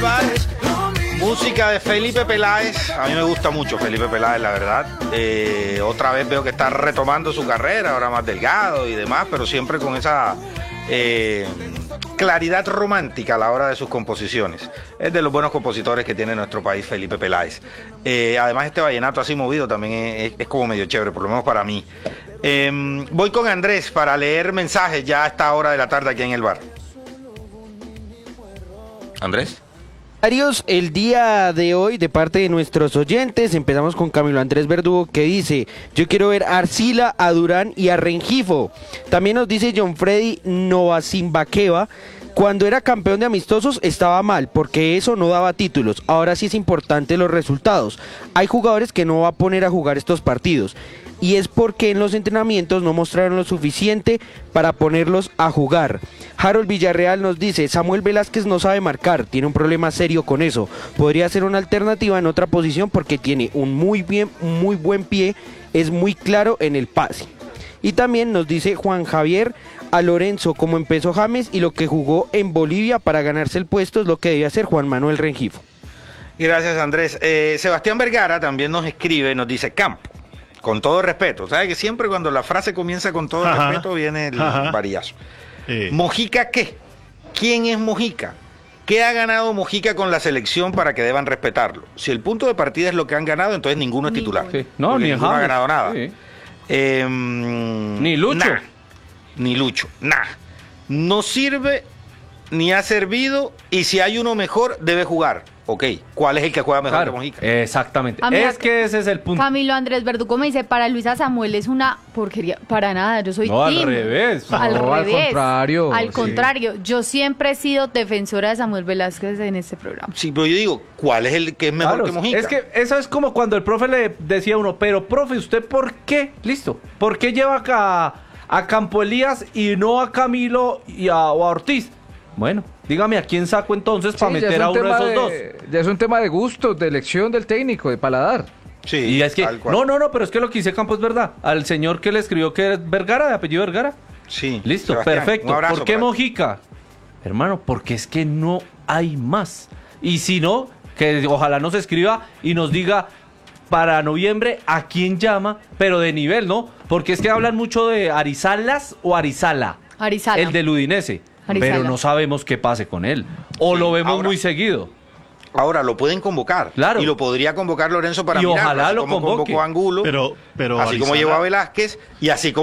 Música de Felipe Peláez. A mí me gusta mucho Felipe Peláez, la verdad. Otra vez veo que está retomando su carrera, ahora más delgado y demás, pero siempre con esa claridad romántica a la hora de sus composiciones. Es de los buenos compositores que tiene nuestro país, Felipe Peláez. Además, este vallenato así movido también es como medio chévere, por lo menos para mí. Voy con Andrés para leer mensajes ya a esta hora de la tarde aquí en el bar. Andrés. El día de hoy, de parte de nuestros oyentes, empezamos con Camilo Andrés Verdugo, que dice: yo quiero ver a Arcila, a Durán y a Rengifo. También nos dice John Freddy Novasimbaqueva: cuando era campeón de amistosos estaba mal, porque eso no daba títulos. Ahora sí es importante los resultados. Hay jugadores que no va a poner a jugar estos partidos, y es porque en los entrenamientos no mostraron lo suficiente para ponerlos a jugar. Harold Villarreal nos dice: Samuel Velázquez no sabe marcar, tiene un problema serio con eso. Podría ser una alternativa en otra posición porque tiene un muy buen pie, es muy claro en el pase. Y también nos dice Juan Javier: a Lorenzo, como empezó James y lo que jugó en Bolivia para ganarse el puesto es lo que debía hacer Juan Manuel Rengifo. Gracias, Andrés. Sebastián Vergara también nos escribe, nos dice: campo. Con todo respeto. ¿Sabes que siempre cuando la frase comienza con todo respeto viene el varillazo? ¿Mojica qué? ¿Quién es Mojica? ¿Qué ha ganado Mojica con la selección para que deban respetarlo? Si el punto de partida es lo que han ganado, entonces ninguno es titular. Sí. No, ni ninguno ha ganado nada. Sí. Ni Lucho. Ni Lucho. No sirve ni ha servido, y si hay uno mejor, debe jugar. Ok, ¿cuál es el que juega mejor que Mojica? Exactamente. Es que ese es el punto. Camilo Andrés Verdugo me dice: para Luisa Samuel es una porquería. Para nada, yo soy No, team. al revés. Al contrario. Al contrario, yo siempre he sido defensora de Samuel Velázquez en este programa. Sí, pero yo digo, ¿cuál es el que es mejor que Mojica? Es que eso es como cuando el profe le decía a uno: pero profe, ¿usted por qué? Listo. ¿Por qué lleva acá a Campo Elías y no a Camilo o a Ortiz? Bueno, dígame, ¿a quién saco entonces para meter a uno de esos dos? Ya es un tema de gusto, de elección del técnico, de paladar. Sí, y es que, no, pero es que lo que dice Campo es verdad. Al señor que le escribió que es Vergara, de apellido Vergara. Sí. Listo, Sebastián, perfecto. ¿Por qué para Mojica? Hermano, porque es que no hay más. Y si no, que ojalá nos escriba y nos diga para noviembre a quién llama, pero de nivel, ¿no? Porque es que hablan mucho de Arizalas o Arizala. Arizala. El del Udinese. Arizala. Pero no sabemos qué pase con él. O lo vemos muy seguido. Ahora lo pueden convocar. Claro. Y lo podría convocar Lorenzo para Y mirar. ojalá así lo como convoque. convocó a Angulo. Pero así como llevó a Velázquez y así como